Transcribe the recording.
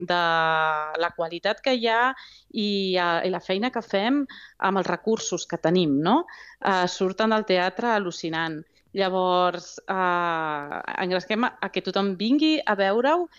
de la qualitat que hi ha i la feina que fem amb els recursos que tenim, no? Surten del teatre al·lucinant. Llavors, engresquem a que tothom vingui a veure-ho